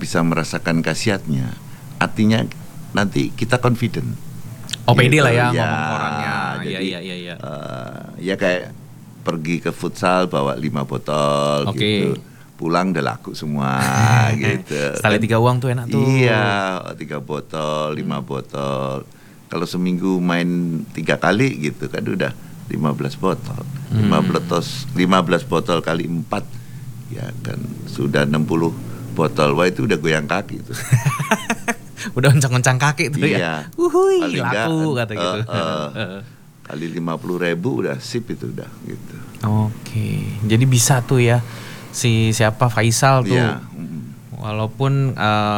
bisa merasakan khasiatnya, artinya nanti kita confident. OPD gitu, lah ya, ya ngomong orangnya. Jadi, Iya. Ya kayak pergi ke futsal bawa 5 botol gitu. Pulang udah laku semua gitu. Sekali 3 uang tuh enak tuh. Iya, 3 botol, 5 botol. Kalau seminggu main 3 kali gitu kan udah 15 botol. 15 botol kali 4 ya kan sudah 60 botol. Wah itu udah goyang kaki tuh. Udah oncang-oncang kaki tuh ya. Uhui, laku kata gitu. Kali 50.000 udah sip itu udah gitu. Oke. Jadi bisa tuh ya si siapa Faisal tuh. Iya. Walaupun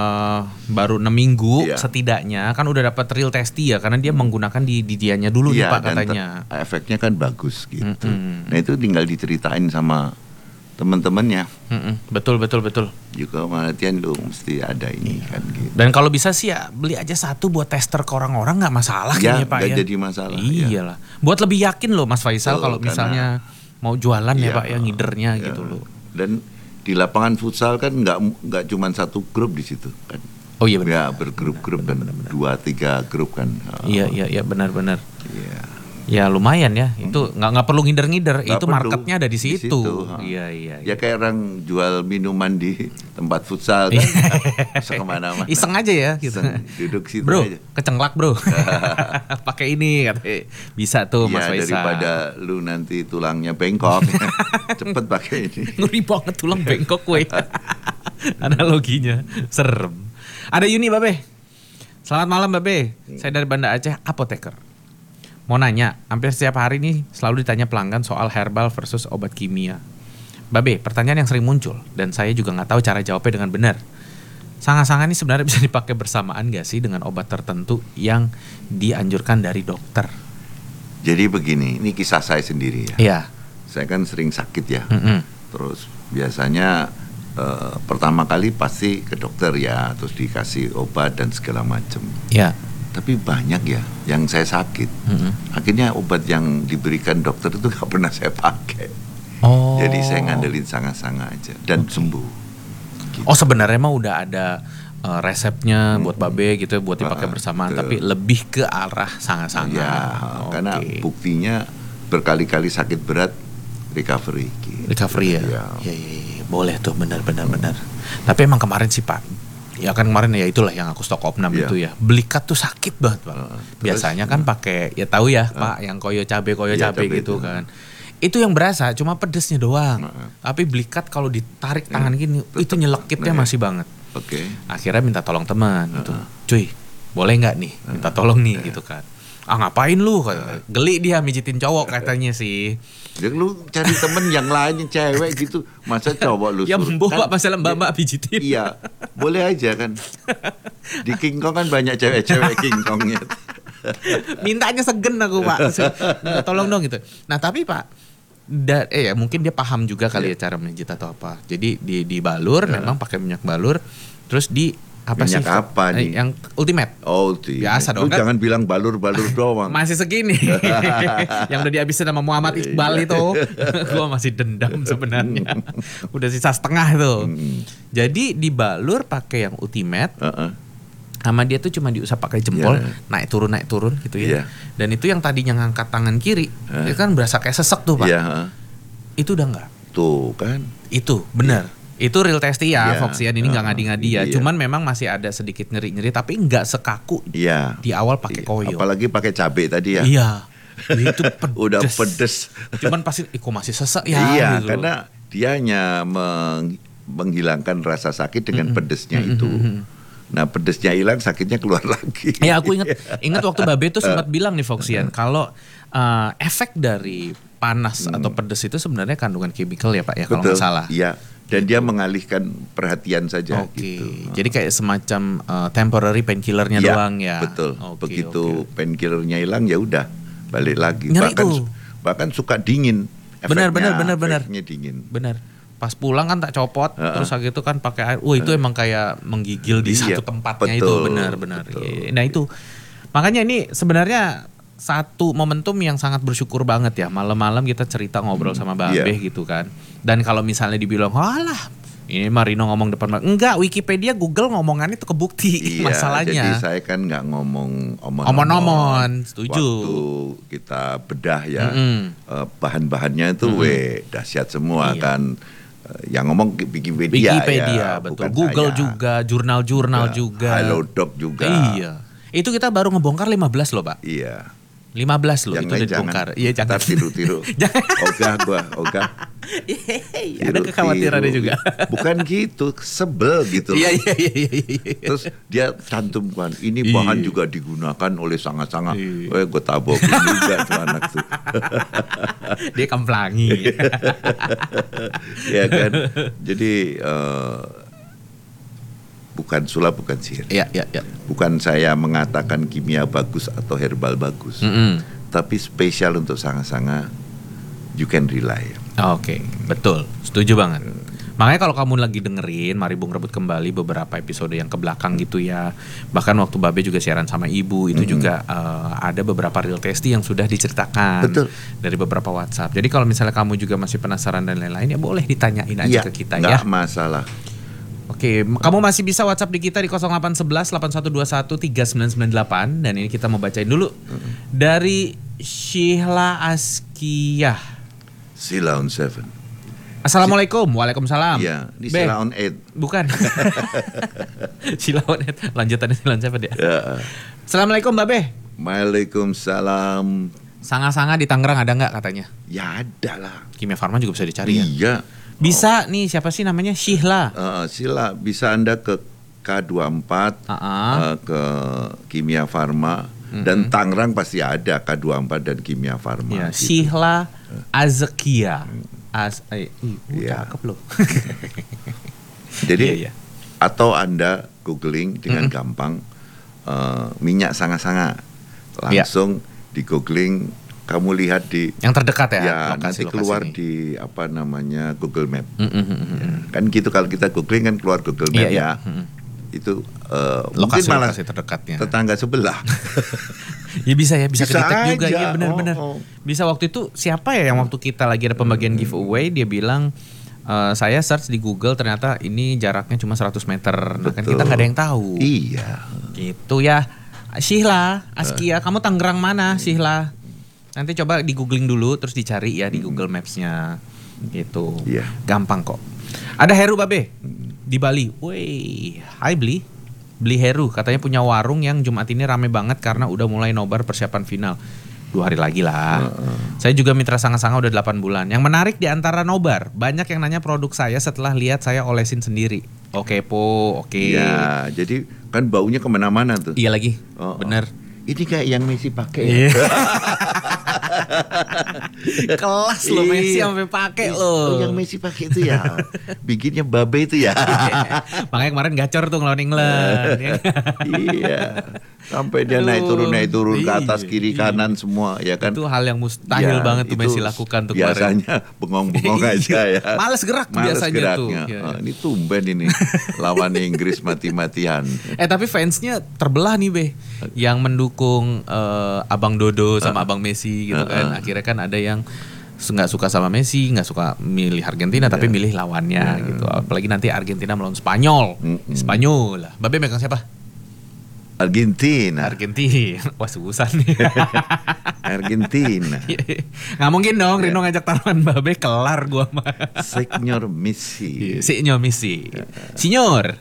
baru 6 minggu setidaknya kan udah dapat real testi ya karena dia menggunakan di dianya dulu nih Pak katanya. Efeknya kan bagus gitu. Nah itu tinggal diceritain sama teman-temannya. Betul. Juga latihan lu mesti ada ini kan gitu. Dan kalau bisa sih ya beli aja satu buat tester ke orang-orang nggak masalah kayaknya Pak ya. Nggak jadi masalah. Iyalah. Buat lebih yakin loh Mas Faisal kalau misalnya mau jualan ya Pak ya ngidernya gitu loh. Dan di lapangan futsal kan nggak cuma satu grup di situ kan. Oh iya benar. Ya bergrup-grup kan 2-3 grup kan. Iya benar. Iya. Ya lumayan ya. Itu nggak perlu ngider-ngider. Itu marketnya ada di situ. Iya. Ya kayak orang jual minuman di tempat futsal kan. Bisa kemana-mana. Iseng aja ya gitu. Duduk situ bro, aja. Kecenglak bro. Pakai ini katanya. Bisa tuh Mas Faisal. Daripada lu nanti tulangnya bengkok. Cepet pakai ini. Ngeri banget tulang bengkok gue. Analoginya serem. Ada Yuni Babe. Selamat malam Babe. Saya dari Banda Aceh, apoteker. Mau nanya, hampir setiap hari nih selalu ditanya pelanggan soal herbal versus obat kimia. Babe, pertanyaan yang sering muncul dan saya juga nggak tahu cara jawabnya dengan benar. Sanga-sanga ini sebenarnya bisa dipakai bersamaan nggak sih dengan obat tertentu yang dianjurkan dari dokter? Jadi begini, ini kisah saya sendiri ya. Iya. Saya kan sering sakit ya. Terus biasanya pertama kali pasti ke dokter ya, terus dikasih obat dan segala macam. Iya. Tapi banyak ya yang saya sakit. Akhirnya obat yang diberikan dokter itu gak pernah saya pakai. Oh. Jadi saya ngandelin sanga-sanga aja dan sembuh. Gitu. Oh sebenarnya mah udah ada resepnya buat Babe gitu buat dipakai bersamaan, tapi lebih ke arah sanga-sanga. Ya, karena buktinya berkali-kali sakit berat recovery. Gitu. Recovery ya. Iya. Boleh tuh benar. Tapi emang kemarin sih Pak. Ya kan kemarin ya itulah yang aku stok opnam itu ya. Belikat tuh sakit banget Pak. Biasanya kan pakai ya tahu ya Pak yang koyo cabe gitu kan. Itu yang berasa cuma pedesnya doang. Tapi belikat kalau ditarik tangan gini itu nyelekitnya masih banget. Oke. Akhirnya minta tolong teman gitu. Cuy, boleh nggak nih minta tolong nih gitu kan. Ngapain lu? Geli dia mijitin cowok katanya sih. Jadi lu cari temen yang lain yang cewek gitu, masa cowok lu ya suruh? Mbak masalah mbak pijitin. Iya, boleh aja kan. Di King Kong kan banyak cewek-cewek King Kongnya. Mintanya segen aku Pak. Minta tolong dong gitu. Nah tapi Pak, ya mungkin dia paham juga kali ya cara menjit atau apa. Jadi dibalur, memang pakai minyak balur, terus di apa minyak sih? Apa nih? Yang Ultimate. Oh, Ultimate. Biasa dong. Lu kan? jangan bilang balur-balur doang. Masih segini. Yang udah dihabisin sama Muhammad Iqbal itu. Gua masih dendam sebenarnya. Udah sisa setengah tuh. Jadi dibalur pakai yang Ultimate. Sama dia tuh cuma diusap pakai jempol, naik turun gitu ya. Dan itu yang tadinya ngangkat tangan kiri, itu kan berasa kayak sesek tuh Pak. Itu udah enggak. Tuh kan. Itu benar. Itu real testi ya, Foxian ini nggak ngadi-ngadi ya. Cuman memang masih ada sedikit nyeri-nyeri, tapi nggak sekaku di awal pakai koyo. Apalagi pakai cabai tadi ya. Iya, itu pedes. Udah pedes. Cuman pasti, kok masih sesak ya. Iya, gitu. karena dia hanya menghilangkan rasa sakit dengan pedesnya itu. Nah pedesnya hilang, sakitnya keluar lagi. Ya aku ingat waktu Babe tuh sempat bilang nih Foxian, kalau efek dari panas atau pedes itu sebenarnya kandungan chemical ya Pak ya, kalau nggak salah. Iya. Dan dia mengalihkan perhatian saja. Gitu. Jadi kayak semacam temporary painkillernya doang ya. Betul. Begitu painkillernya hilang ya udah balik lagi. Nyeri bahkan suka dingin. Benar. Dingin. Benar. Pas pulang kan tak copot, terus gitu kan pakai air. Itu emang kayak menggigil di satu tempatnya. Betul, itu benar. Nah itu makanya ini sebenarnya satu momentum yang sangat bersyukur banget ya. Malam-malam kita cerita ngobrol sama Babe gitu kan. Dan kalau misalnya dibilang, walah Ini Marino ngomong depan enggak, Wikipedia, Google ngomongannya itu kebukti Iya, masalahnya. jadi saya kan nggak ngomong Omon-omon, setuju. Waktu kita bedah ya, bahan-bahannya itu dahsyat semua Iya. kan. Yang ngomong Wikipedia ya, betul. bukan Google saya. juga, jurnal-jurnal juga. Halodoc juga. Iya. Itu kita baru ngebongkar 15 loh, Pak. Iya. 15 loh Yang itu lain udah dibongkar. Iya, jangan. Ntar tiru-tiru. Jangan. Ogah. Ada kekhawatirannya juga. Bukan gitu, sebel gitu. Iya. Terus dia cantumkan, ini bahan juga digunakan oleh sangat-sangat. Gue tabok juga tuh anak tuh. Dia kemplangi. Ya kan. Jadi bukan sulap, bukan sihir. Iya. Bukan saya mengatakan kimia bagus atau herbal bagus. Tapi spesial untuk sanga-sanga, you can rely. Oke, betul. Setuju banget. Makanya kalau kamu lagi dengerin Mari Bung Rebut kembali beberapa episode yang ke belakang gitu ya. Bahkan waktu Babe juga siaran sama Ibu itu juga ada beberapa real testy yang sudah diceritakan. Betul. Dari beberapa WhatsApp. Jadi kalau misalnya kamu juga masih penasaran dan lain-lain ya boleh ditanyain aja ke kita ya. Nggak masalah. Oke, kamu masih bisa WhatsApp di kita di 0811 8121 3998 dan ini kita mau bacain dulu dari Shihla Askiyah. Sila on 7. Assalamualaikum. Waalaikumsalam. Iya, di Be. Sila on 8. Bukan. Sila on 8. Lanjutannya Sila on 7 ya. Ya. Assalamualaikum Mbak Be. Waalaikumsalam. Sanga-sanga di Tangerang ada nggak katanya? Ya ada lah. Kimia Farma juga bisa dicari ya. Iya. Bisa nih, siapa sih namanya? Shihla. Sila bisa Anda ke K24, ke Kimia Farma, dan Tangerang pasti ada K24 dan Kimia Farma. Ya, gitu. Shihla Azkia. Cakep loh. Jadi Iya. atau Anda googling dengan gampang minyak sanga-sanga, langsung di googling, kamu lihat di Yang terdekat ya. ya lokasi- nanti lokasi keluar ini. di apa namanya Google Map. Ya, kan gitu kalau kita googling kan keluar Google Map Iya. ya. Itu mungkin malah Lokasi terdekatnya. tetangga sebelah. Ya bisa Bisa kedetek juga aja. ya benar-benar. Bisa waktu itu siapa ya yang waktu kita lagi ada pembagian giveaway dia bilang saya search di Google ternyata ini jaraknya cuma 100 meter. Nah, kan kita nggak ada yang tahu. Iya. Gitu ya. Shihla, Askia, kamu Tangerang mana Shihla? Nanti coba di googling dulu terus dicari ya di Google Maps-nya. Gitu. Iya. Gampang kok. Ada Heru Babe di Bali. Wih, hai Beli Heru katanya punya warung yang Jumat ini rame banget karena udah mulai nobar persiapan final. 2 hari lagi lah. Saya juga mitra sanga-sanga udah 8 bulan. Yang menarik di antara nobar, banyak yang nanya produk saya setelah lihat saya olesin sendiri. Oke po, oke. Iya, jadi kan baunya kemana-mana tuh. Iya lagi, bener. Ini kayak yang Messi pakai. Iya. Ya? Kelas lo Messi sampai pakai lo. Oh, yang Messi pakai itu ya. Bikinnya Babe itu ya. Makanya kemarin gacor tuh ngelawan England. Iya. Sampai dia naik turun ke atas kiri kanan semua ya kan. Itu hal yang mustahil Ya, banget tuh itu Messi lakukan tuh kemarin. biasanya bengong-bengong aja ya. Males gerak Males biasanya geraknya. tuh. Iya. Ini tumben ini lawan Inggris mati-matian. Tapi fansnya terbelah nih Be. Yang mendukung Abang Dodo sama Abang Messi gitu kan. Akhirnya kan ada yang nggak suka sama Messi, nggak suka milih Argentina tapi milih lawannya gitu. Apalagi nanti Argentina melawan Spanyol. Spanyol lah. Babe megang siapa? Argentina. Wah susah nih. Argentina. Nggak mungkin dong Rino ngajak taruhan Babe, kelar gua mah. Señor Messi. Signor Messi. Signor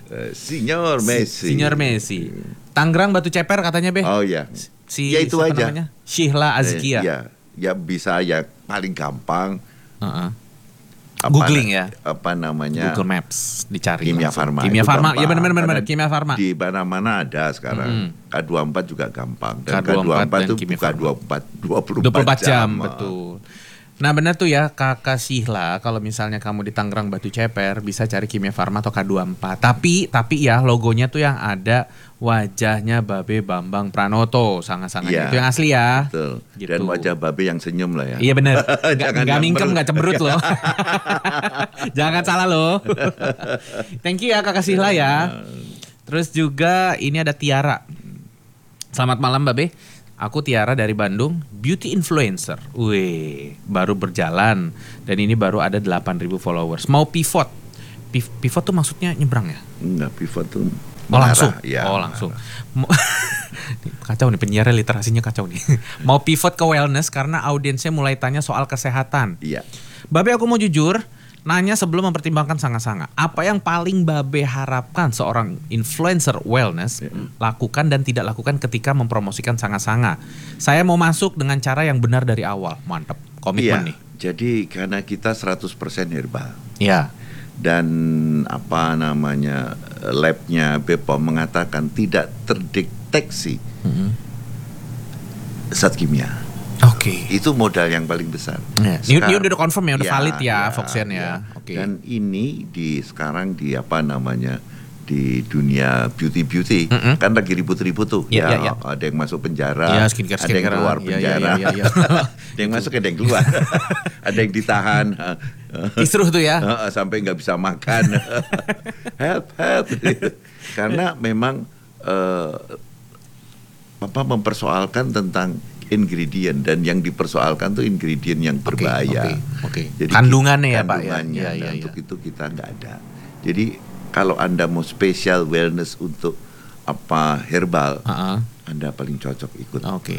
Messi. Tangerang Batu Ceper katanya Be. Oh ya. Ya itu siapa aja. namanya? Shihla Azkia. Ya bisa ya paling gampang. Googling ya. Apa namanya? Google Maps dicari. Kimia langsung. Farma. Kimia itu Farma. gampang. Ya benar Karena Kimia Farma. Di mana-mana ada sekarang. K24 juga gampang. Dan K24 K24 itu dan Kimia buka Farma. 24 jam, betul. Nah benar tuh ya Kakak Shihla, kalau misalnya kamu di Tangerang Batu Ceper bisa cari Kimia Farma atau K24. Tapi ya logonya tuh yang ada wajahnya Babe Bambang Pranoto, sanga-sanganya itu yang asli ya. Betul. Gitu. Dan wajah Babe yang senyum lah ya. Iya benar. Jangan Gak mingkem, nyamber. gak cemberut loh. Jangan salah loh. Thank you ya Kakak Shihla ya. Terus juga ini ada Tiara. Selamat malam Babe. Aku Tiara dari Bandung, beauty influencer. Wih, baru berjalan dan ini baru ada 8.000 followers. Mau pivot Pivot tuh maksudnya nyebrang ya? Enggak, pivot tuh Oh langsung? Ya, oh langsung. Kacau nih, penyiarnya literasinya kacau nih. Mau pivot ke wellness karena audiensnya mulai tanya soal kesehatan. Iya. Babe, aku mau jujur, nanya sebelum mempertimbangkan sanga-sanga. Apa yang paling Babe harapkan seorang influencer wellness lakukan dan tidak lakukan ketika mempromosikan sanga-sanga? Saya mau masuk dengan cara yang benar dari awal. Mantep, komitmen nih. Jadi karena kita 100% herbal. Iya. Dan labnya BPOM mengatakan tidak terdeteksi zat kimia. Oke. Itu modal yang paling besar. Ini udah confirm ya, udah valid ya, Foxian ya. Oke. Dan ini sekarang di di dunia beauty kan lagi ribut-ribut tuh. Ya. Ada yang masuk penjara, skincare, ada yang keluar penjara, ada yang masuk, ada yang keluar, ada yang ditahan. Kisruh tuh ya. Sampai nggak bisa makan. help. Karena memang mempersoalkan tentang ingredient, dan yang dipersoalkan tuh ingredient yang berbahaya. Oke. Jadi kandungannya ya Pak ya. Untuk itu kita nggak ada. Jadi kalau Anda mau spesial wellness untuk herbal, Anda paling cocok ikut.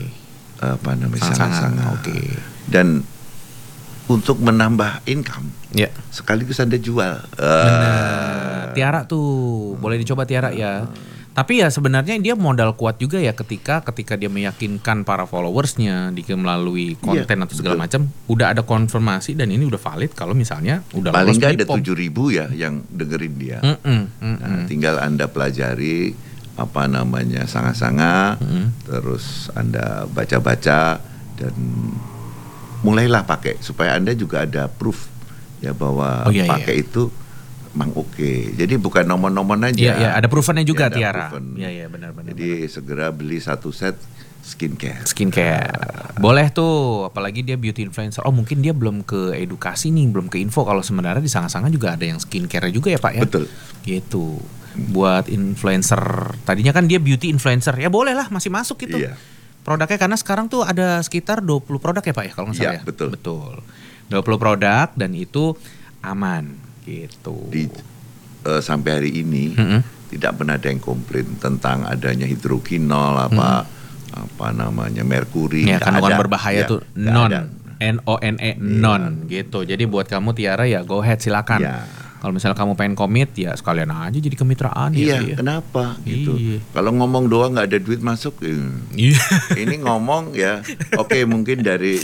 Sanga. Dan untuk menambah income, sekaligus Anda jual. Benar. Tiara tuh, boleh dicoba Tiara ya. Tapi ya sebenarnya dia modal kuat juga ya ketika dia meyakinkan para followersnya melalui konten atau segala macam, udah ada konfirmasi dan ini udah valid kalau misalnya udah paling nggak ada 7.000 ya yang dengerin dia. Nah, tinggal Anda pelajari sanga-sanga, terus Anda baca-baca dan mulailah pakai supaya Anda juga ada proof ya bahwa pakai itu emang oke. Jadi bukan nomor-nomor aja. Iya, ada provennya juga ada Tiara. Proven. Iya, benar. Jadi segera beli 1 set skincare. Boleh tuh, apalagi dia beauty influencer. Oh, mungkin dia belum ke edukasi nih, belum ke info kalau sebenarnya di sanga-sanga juga ada yang skincare juga ya, Pak ya. Betul. Gitu. Buat influencer. Tadinya kan dia beauty influencer. Ya boleh lah, masih masuk gitu. Iya. Produknya karena sekarang tuh ada sekitar 20 produk ya, Pak ya, kalau nggak salah ya. Betul. 20 produk dan itu aman. Gitu. Sampai hari ini tidak pernah ada yang komplain tentang adanya hidrokinol merkuri. Ya, kandungan berbahaya tuh NONE non gitu. Jadi buat kamu Tiara ya go ahead silakan. Kalau misalnya kamu pengen komit ya sekalian aja jadi kemitraan. Iya, kenapa gitu. Kalau ngomong doang nggak ada duit masuk. Ini ngomong ya. Oke, mungkin dari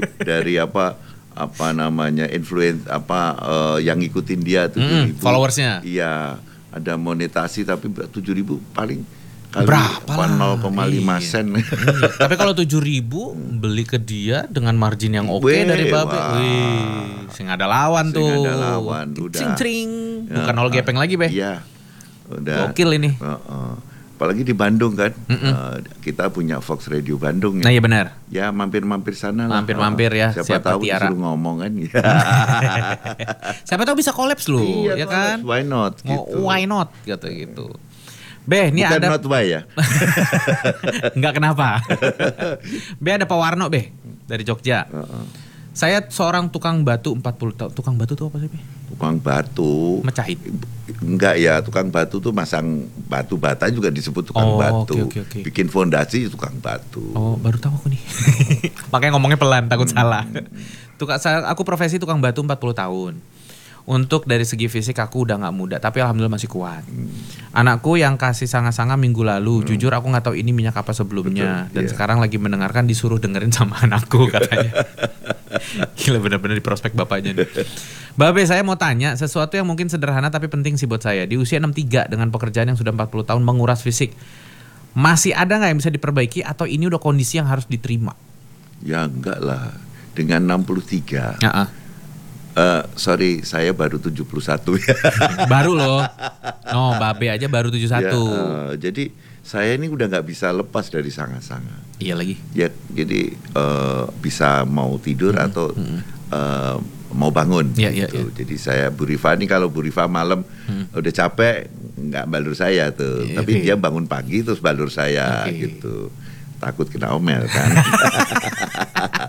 influence yang ngikutin dia 7.000 followersnya. Iya, ada monetasi tapi 7.000 paling kali berapa 0,5 sen. Tapi kalau 7.000 beli ke dia dengan margin yang oke dari Babe. Sing ada lawan tuh. Sing ada lawan udah. Cing. Bukan nol gepeng lagi, Be. Iya. Udah. Gokil ini. Apalagi di Bandung kan, kita punya Fox Radio Bandung. Nah iya benar. Ya mampir-mampir sana lah. Mampir-mampir ya. Siapa tahu Tiara disuruh ngomong kan. Siapa tahu bisa collabs lu, ya kan? Why not? Gitu. Why not? Gitu. Be, ini bukan ada. Not why ya? Enggak kenapa. Be, ada Pak Warno Be dari Jogja. Saya seorang tukang batu 40 tahun. Tukang batu tuh apa sih, Be? Tukang batu. Mecahin. Enggak ya, tukang batu tuh masang batu bata juga disebut tukang batu. Okay. Bikin fondasi tukang batu. Oh, baru tahu aku nih. Makanya ngomongnya pelan, takut salah. Aku profesi tukang batu 40 tahun. Untuk dari segi fisik aku udah gak muda, tapi alhamdulillah masih kuat. Anakku yang kasih sanga-sanga minggu lalu, jujur aku gak tahu ini minyak apa sebelumnya. Betul, dan sekarang lagi mendengarkan disuruh dengerin sama anakku katanya. Gila bener-bener di prospek bapaknya nih. Babe, saya mau tanya sesuatu yang mungkin sederhana tapi penting sih buat saya. Di usia 63 dengan pekerjaan yang sudah 40 tahun menguras fisik, masih ada gak yang bisa diperbaiki atau ini udah kondisi yang harus diterima? Ya enggak lah, dengan 63. Sorry, saya baru 71 ya. Baru loh. No, Babe aja baru 71. Ya, jadi saya ini udah nggak bisa lepas dari sanga-sanga. Iya lagi. Ya, jadi bisa mau tidur atau mau bangun. Gitu. Jadi saya Bu Rifa nih, kalau Bu Rifa malam udah capek nggak balur saya tuh. Tapi dia bangun pagi terus balur saya gitu. Takut kena omel kan.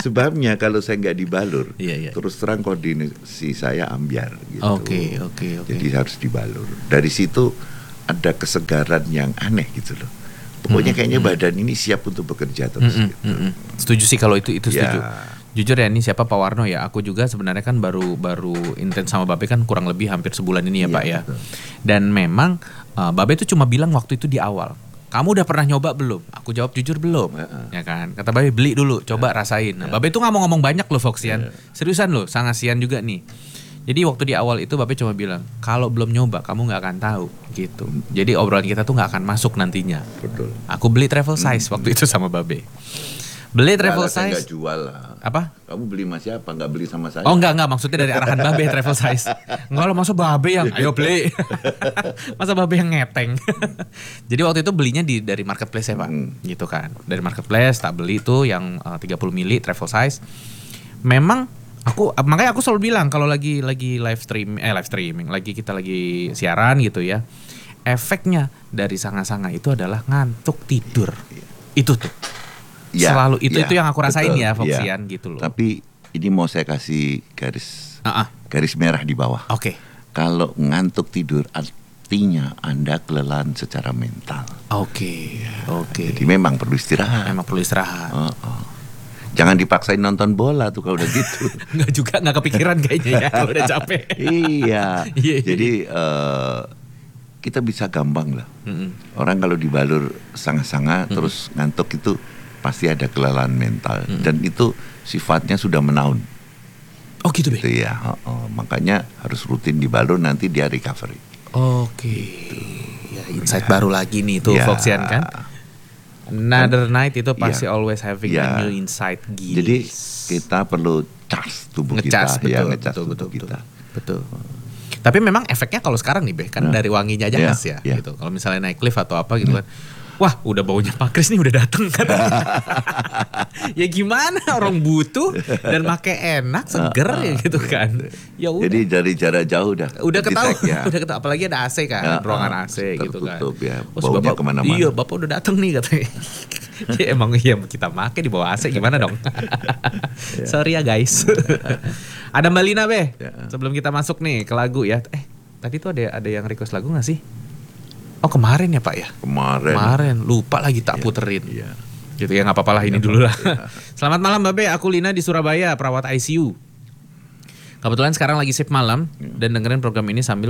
Sebabnya kalau saya nggak dibalur, Iya. terus terang kondisi saya ambiar gitu. Oke. Jadi harus dibalur. Dari situ ada kesegaran yang aneh gitu loh. Pokoknya kayaknya badan ini siap untuk bekerja terus. Gitu. Setuju sih kalau itu setuju. Ya. Jujur ya, ini siapa Pak Warno ya? Aku juga sebenarnya kan baru intens sama Babe kan kurang lebih hampir sebulan ini ya Pak ya. Betul. Dan memang Babe itu cuma bilang waktu itu di awal, kamu udah pernah nyoba belum? Aku jawab jujur belum, ya kan? Kata Babe beli dulu, coba rasain. Nah, Babe itu nggak mau ngomong banyak loh Foxian, seriusan loh, sangat sian juga nih. Jadi waktu di awal itu Babe cuma bilang, kalau belum nyoba kamu nggak akan tahu gitu. Jadi obrolan kita tuh nggak akan masuk nantinya. Betul. Aku beli travel size waktu itu sama Babe. Beli travel Saya size. nggak jual lah. Apa? Kamu beli sama siapa? Nggak beli sama saya? Oh enggak, maksudnya dari arahan Babe travel size. Enggak lo, masa Babe yang ayo beli. Masa Babe yang ngeteng. Jadi waktu itu belinya dari marketplace ya Pak. Gitu kan. Dari marketplace tak beli tuh yang 30 mili travel size. Memang makanya aku selalu bilang kalau lagi live streaming, kita lagi siaran gitu ya. Efeknya dari sanga-sanga itu adalah ngantuk tidur. Itu tuh. Ya, Selalu itu yang aku rasain betul, ya Foxian gitu loh. Tapi ini mau saya kasih garis merah di bawah. Oke. Kalau ngantuk tidur artinya Anda kelelahan secara mental. Oke. Jadi memang perlu istirahat. Memang perlu istirahat. Jangan dipaksain nonton bola tuh kalau udah gitu. Nggak kepikiran kayaknya ya kalau udah capek. Iya. Jadi kita bisa gampang lah. Orang kalau dibalur sanga-sanga terus ngantuk itu pasti ada kelelahan mental dan itu sifatnya sudah menaun. Oh gitu Be? Gitu ya. Makanya harus rutin dibalur, nanti dia recovery. Oke. Ya, insight baru lagi nih tuh Foxian kan. Another night itu pasti always having a new insight. Gila. Jadi kita perlu charge tubuh kita. Ngecas tubuh kita. Betul. Tapi memang efeknya kalau sekarang nih Be, kan dari wanginya aja khas ya gitu. Kalau misalnya naik lift atau apa gitu kan. Wah, udah baunya Pak Kris nih udah dateng kan. Ya gimana, orang butuh dan make enak, seger ya gitu kan. Ya udah. Jadi dari jarak jauh udah ketahuan ya. Udah ketahuan, apalagi ada AC kan, ruangan AC gitu kan. Tertutup ya. Baunya kemana-mana. Iya, Bapak udah dateng nih katanya. Ya emang iya kita make di bawah AC gimana dong. Sorry ya guys. Ada Mbak Lina Be. Sebelum kita masuk nih ke lagu ya. Tadi tuh ada yang request lagu gak sih? Oh kemarin ya Pak ya? Kemarin, lupa lagi tak puterin. Iya. Gitu ya, gak apa-apa lah ini dulu lah. Selamat malam Mbak Be, aku Lina di Surabaya, perawat ICU. Kebetulan sekarang lagi shift malam dan dengerin program ini sambil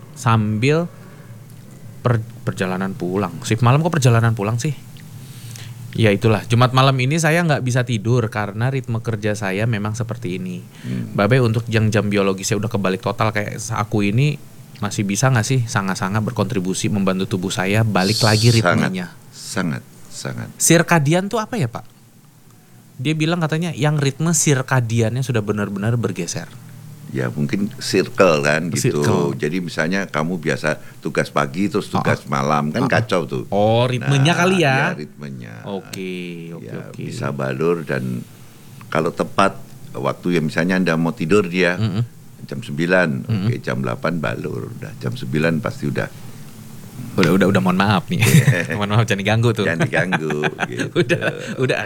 perjalanan pulang. Shift malam kok perjalanan pulang sih? Ya itulah, Jumat malam ini saya gak bisa tidur karena ritme kerja saya memang seperti ini. Mbak Be, untuk jam biologi saya udah kebalik total kayak aku ini. Masih bisa gak sih sanga-sanga berkontribusi membantu tubuh saya balik lagi ritmenya? Sangat. Sirkadian tuh apa ya Pak? Dia bilang katanya yang ritme sirkadiannya sudah benar-benar bergeser. Ya mungkin circle kan gitu. Circle. Jadi misalnya kamu biasa tugas pagi terus tugas malam kan kacau tuh. Oh ritmenya kali ya? Ya ritmenya. Oke. Bisa balur dan kalau tepat waktu yang misalnya Anda mau tidur dia jam 9, oke, jam 8 balur, udah jam 9 pasti udah mohon maaf nih. Mohon maaf jangan diganggu tuh. Jangan diganggu gitu. udah.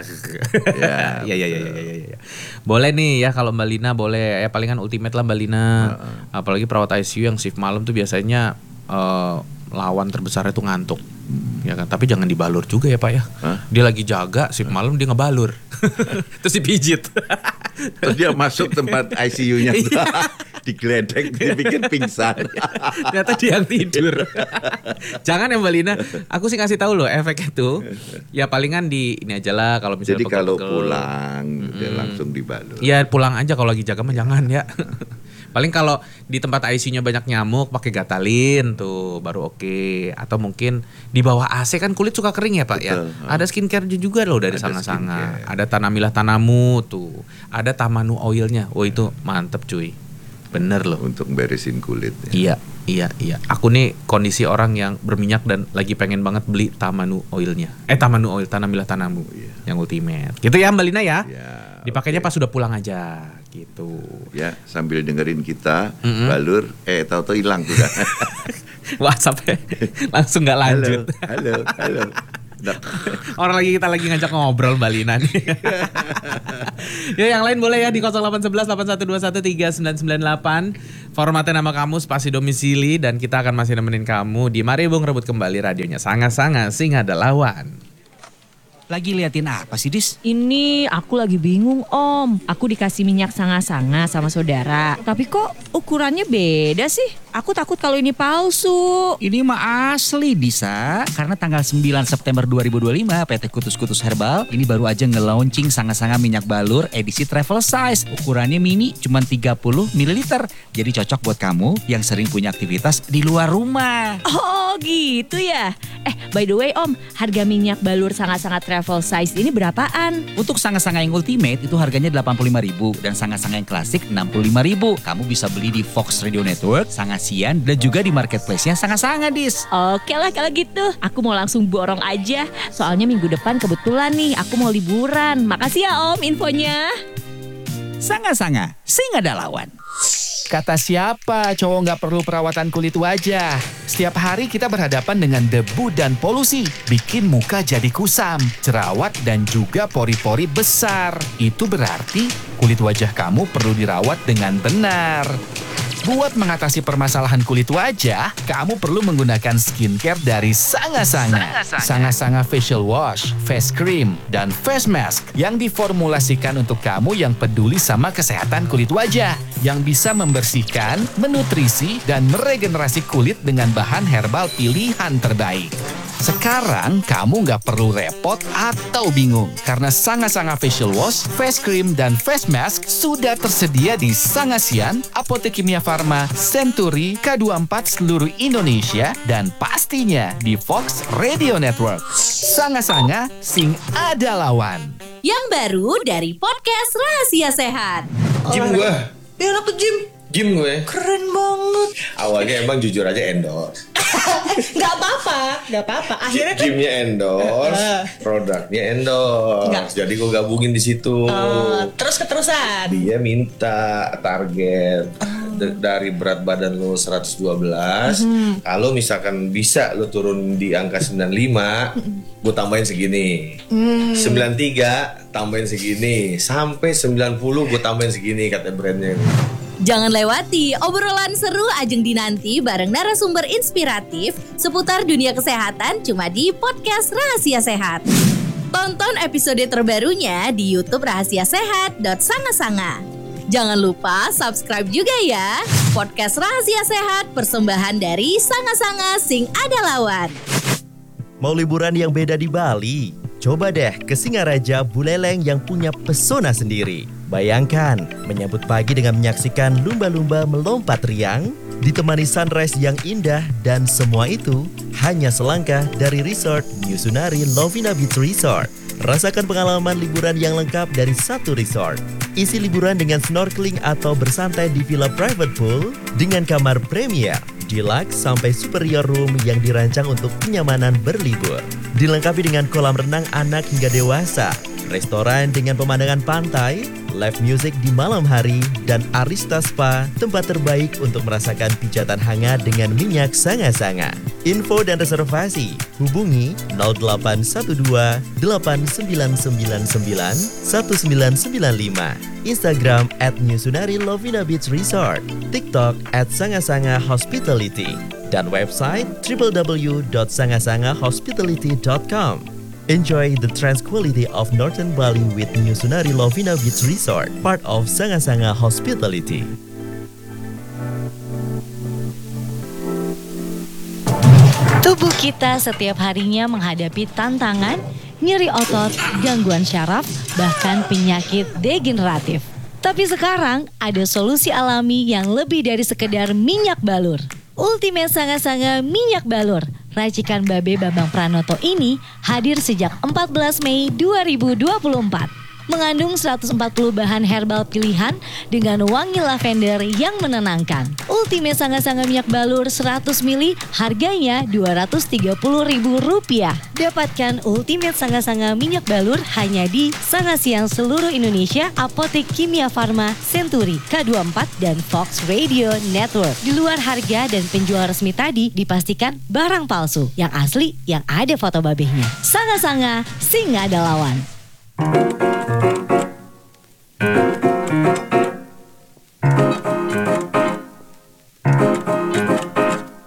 Ya. Boleh nih ya kalau Mbak Lina boleh ya, palingan ultimate lah Mbak Lina. Apalagi perawat ICU yang shift malam tuh biasanya lawan terbesarnya tuh ngantuk. Ya kan, tapi jangan dibalur juga ya Pak ya. Dia lagi jaga shift malam dia ngebalur. Terus dipijit. Terus dia masuk tempat ICU-nya. Digledek, dibikin pingsan. Ternyata dia yang tidur. Jangan ya Mbak Lina. Aku sih ngasih tahu loh efek itu. Ya palingan di ini aja lah kalau misalnya. Jadi kalau pulang dia langsung dibalur. Iya pulang aja, kalau lagi jaga mah jangan ya. Paling kalau di tempat ICU-nya banyak nyamuk pakai Gatalin tuh baru oke. Atau mungkin di bawah AC kan kulit suka kering ya Pak. Betul. Ya. Ada skincare juga loh dari sanga-sanga. Ada Tanamilah Tanamu tuh. Ada Tamanu oilnya. Oh itu mantep cuy. Bener loh. Untuk beresin kulit ya. Iya. Aku nih kondisi orang yang berminyak dan lagi pengen banget beli Tamanu oilnya. Tamanu oil, Tanamilah Tanamu yang ultimate. Gitu ya Mbak Lina ya. Dipakainya pas sudah pulang aja gitu. Ya, sambil dengerin kita balur tahu-tahu hilang tuh. Wah, sampai langsung nggak lanjut. Halo. Orang kita lagi ngajak ngobrol Mbak Lina nih. Yuk yang lain boleh ya di 0811 8121 3998. Formatnya nama kamu, spasi domisili, dan kita akan masih nemenin kamu di Mari Bung rebut kembali radionya Sanga-Sanga Sing Ada Lawan. Lagi liatin apa sih, Dis? Ini aku lagi bingung, Om. Aku dikasih minyak sanga-sanga sama saudara. Tapi kok ukurannya beda sih? Aku takut kalau ini palsu. Ini mah asli, Disa. Karena tanggal 9 September 2025 PT Kutus-Kutus Herbal ini baru aja nge-launching Sanga-Sanga minyak balur edisi travel size. Ukurannya mini cuma 30 ml. Jadi cocok buat kamu yang sering punya aktivitas di luar rumah. Oh gitu ya? By the way Om, harga minyak balur Sanga-Sanga travel size ini berapaan? Untuk Sanga-Sanga yang ultimate itu harganya 85.000 dan Sanga-Sanga yang klasik 65.000. Kamu bisa beli di Fox Radio Network, Sangasian, dan juga di marketplace-nya Sanga-Sanga, Dis. Oke lah kalau gitu. Aku mau langsung borong aja. Soalnya minggu depan kebetulan nih aku mau liburan. Makasih ya Om infonya. Sanga-Sanga, sing ada lawan. Kata siapa cowok nggak perlu perawatan kulit wajah? Setiap hari kita berhadapan dengan debu dan polusi. Bikin muka jadi kusam, jerawat, dan juga pori-pori besar. Itu berarti kulit wajah kamu perlu dirawat dengan benar. Buat mengatasi permasalahan kulit wajah, kamu perlu menggunakan skincare dari Sanga-Sanga. Sanga-Sanga Facial Wash, Face Cream, dan Face Mask yang diformulasikan untuk kamu yang peduli sama kesehatan kulit wajah. Yang bisa membersihkan, menutrisi, dan meregenerasi kulit dengan bahan herbal pilihan terbaik. Sekarang kamu nggak perlu repot atau bingung karena Sanga-Sanga Facial Wash, Face Cream, dan Face Mask sudah tersedia di Sangasian, Apotek Kimia Farma, Century, K24 seluruh Indonesia, dan pastinya di Fox Radio Network. Sanga-Sanga, sing ada lawan. Yang baru dari podcast Rahasia Sehat. Gym gue. Ya anak tuh gym. Gym gue. Keren banget. Awalnya emang jujur aja endorse. Gak apa-apa. Akhirnya kan Gymnya endorse, produknya endorse. Nggak. Jadi gue gabungin di situ. terus keterusan. Dia minta target dari berat badan lo 112. Kalau misalkan bisa lo turun di angka 95, gue tambahin segini. 93 tambahin segini. Sampai 90 gue tambahin segini kata brandnya. Jangan lewati obrolan seru Ajeng Dinanti bareng narasumber inspiratif seputar dunia kesehatan cuma di podcast Rahasia Sehat. Tonton episode terbarunya di YouTube Rahasia Sehat @sanga-sanga. Jangan lupa subscribe juga ya. Podcast Rahasia Sehat persembahan dari Sanga-Sanga Sing Ada Lawan. Mau liburan yang beda di Bali? Coba deh ke Singaraja Buleleng yang punya pesona sendiri. Bayangkan, menyambut pagi dengan menyaksikan lumba-lumba melompat riang, ditemani sunrise yang indah, dan semua itu hanya selangkah dari resort New Sunari Lovina Beach Resort. Rasakan pengalaman liburan yang lengkap dari satu resort. Isi liburan dengan snorkeling atau bersantai di villa private pool dengan kamar premier, deluxe sampai superior room yang dirancang untuk kenyamanan berlibur. Dilengkapi dengan kolam renang anak hingga dewasa, restoran dengan pemandangan pantai, live music di malam hari, dan Arista Spa, tempat terbaik untuk merasakan pijatan hangat dengan minyak Sanga-Sanga. Info dan reservasi, hubungi 0812 8999 1995, Instagram @newsunari Lovina Beach Resort, TikTok @Sanga-Sanga Hospitality, dan website www.sangasangahospitality.com. Enjoy the tranquility of Northern Bali with New Sunari Lovina Beach Resort, part of Sanga-Sanga Hospitality. Tubuh kita setiap harinya menghadapi tantangan, nyeri otot, gangguan syaraf, bahkan penyakit degeneratif. Tapi sekarang ada solusi alami yang lebih dari sekedar minyak balur. Ultimate Sanga-Sanga Minyak Balur, racikan Babe Bambang Pranoto ini hadir sejak 14 Mei 2024. Mengandung 140 bahan herbal pilihan dengan wangi lavender yang menenangkan. Ultimate Sanga-Sanga Minyak Balur 100 ml harganya Rp230.000. Dapatkan Ultimate Sanga-Sanga Minyak Balur hanya di Sangasiang seluruh Indonesia, Apotek Kimia Farma, Century, K24, dan Fox Radio Network. Di luar harga dan penjual resmi tadi dipastikan barang palsu. Yang asli yang ada foto babehnya. Sanga-Sanga, sing ada lawan.